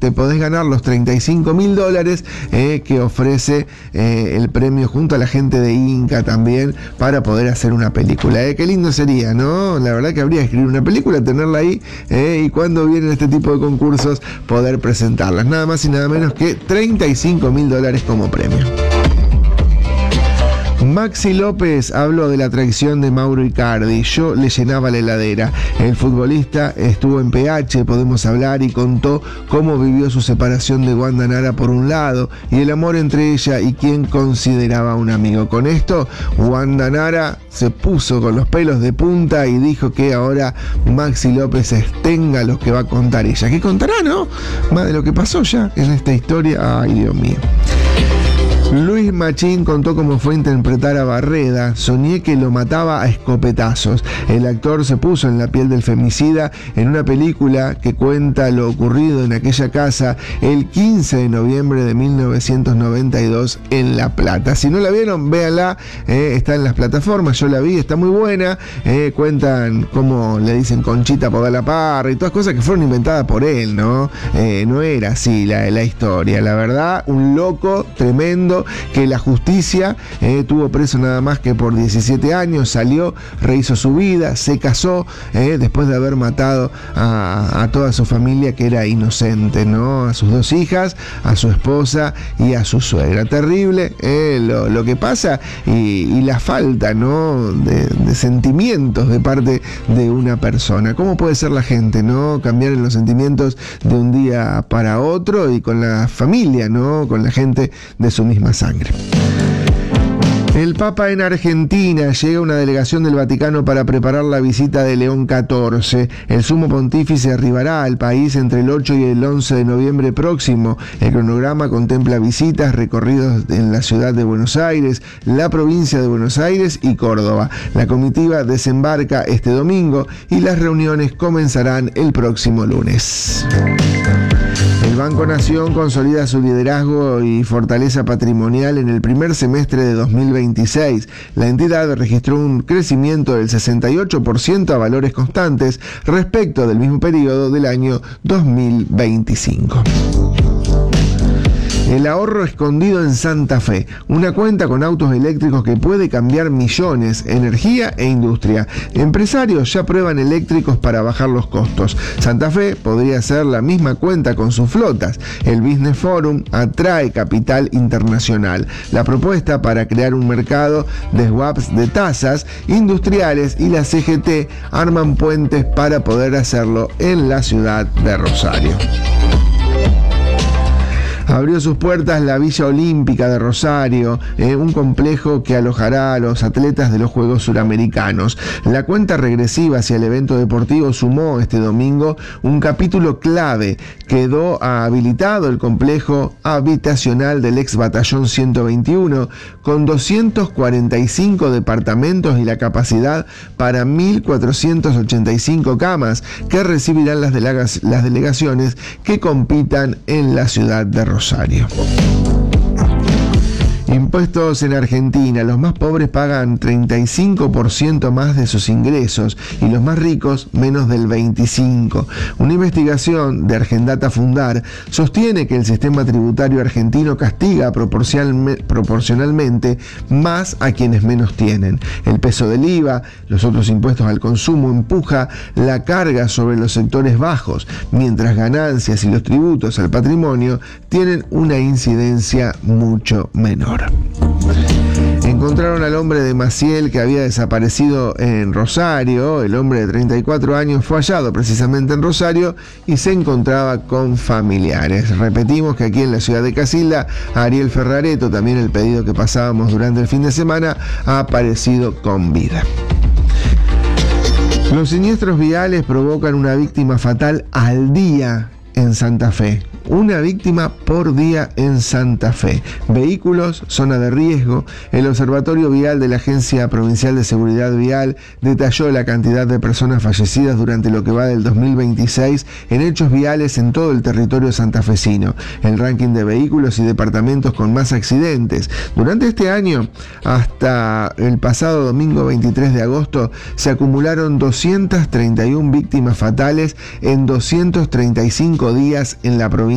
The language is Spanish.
te podés ganar los $35.000 que ofrece el premio junto a la gente de Inca también para poder hacer una película. Qué lindo sería, ¿no? La verdad que habría que escribir una película, tenerla ahí y cuando vienen este tipo de concursos poder presentarlas. Nada más y nada menos que $35.000 como premio. Maxi López habló de la traición de Mauro Icardi. Yo le llenaba la heladera. El futbolista estuvo en PH, podemos hablar, y contó cómo vivió su separación de Wanda Nara por un lado y el amor entre ella y quien consideraba un amigo. Con esto, Wanda se puso con los pelos de punta y dijo que ahora Maxi López tenga lo que va a contar ella. ¿Qué contará, no? Más de lo que pasó ya en esta historia. Ay, Dios mío. Luis Machín contó cómo fue interpretar a Barreda. Soñé que lo mataba a escopetazos. El actor se puso en la piel del femicida en una película que cuenta lo ocurrido en aquella casa el 15 de noviembre de 1992 en La Plata. Si no la vieron, véanla, está en las plataformas, yo la vi, está muy buena. Cuentan cómo le dicen Conchita por la Parra y todas cosas que fueron inventadas por él, ¿no? No era así la historia. La verdad, un loco tremendo que la justicia tuvo preso nada más que por 17 años, salió, rehizo su vida, se casó después de haber matado a toda su familia que era inocente, ¿no? A sus 2 hijas, a su esposa y a su suegra. Terrible lo que pasa y la falta, ¿no? de sentimientos de parte de una persona. ¿Cómo puede ser la gente, ¿no? Cambiar en los sentimientos de un día para otro y con la familia, ¿no? Con la gente de su misma sangre. El Papa en Argentina. Llega una delegación del Vaticano para preparar la visita de León XIV. El sumo pontífice arribará al país entre el 8 y el 11 de noviembre próximo. El cronograma contempla visitas, recorridos en la ciudad de Buenos Aires, la provincia de Buenos Aires y Córdoba. La comitiva desembarca este domingo y las reuniones comenzarán el próximo lunes. El Banco Nación consolida su liderazgo y fortaleza patrimonial en el primer semestre de 2026. La entidad registró un crecimiento del 68% a valores constantes respecto del mismo periodo del año 2025. El ahorro escondido en Santa Fe, una cuenta con autos eléctricos que puede cambiar millones, energía e industria. Empresarios ya prueban eléctricos para bajar los costos. Santa Fe podría ser la misma cuenta con sus flotas. El Business Forum atrae capital internacional. La propuesta para crear un mercado de swaps de tasas industriales y la CGT arman puentes para poder hacerlo en la ciudad de Rosario. Abrió sus puertas la Villa Olímpica de Rosario, un complejo que alojará a los atletas de los Juegos Suramericanos. La cuenta regresiva hacia el evento deportivo sumó este domingo un capítulo clave. Quedó habilitado el complejo habitacional del ex Batallón 121, con 245 departamentos y la capacidad para 1.485 camas, que recibirán las delegaciones que compitan en la ciudad de Rosario. Impuestos en Argentina. Los más pobres pagan 35% más de sus ingresos y los más ricos menos del 25%. Una investigación de Argendata Fundar sostiene que el sistema tributario argentino castiga proporcionalmente más a quienes menos tienen. El peso del IVA, los otros impuestos al consumo, empuja la carga sobre los sectores bajos, mientras ganancias y los tributos al patrimonio tienen una incidencia mucho menor. Encontraron al hombre de Maciel que había desaparecido en Rosario. El hombre de 34 años fue hallado precisamente en Rosario y se encontraba con familiares. Repetimos que aquí en la ciudad de Casilda, Ariel Ferrareto, también el pedido que pasábamos durante el fin de semana, ha aparecido con vida. Los siniestros viales provocan una víctima fatal al día en Santa Fe. Una víctima por día en Santa Fe. Vehículos, zona de riesgo. El Observatorio Vial de la Agencia Provincial de Seguridad Vial detalló la cantidad de personas fallecidas durante lo que va del 2026 en hechos viales en todo el territorio santafesino. El ranking de vehículos y departamentos con más accidentes. Durante este año, hasta el pasado domingo 23 de agosto, se acumularon 231 víctimas fatales en 235 días en la provincia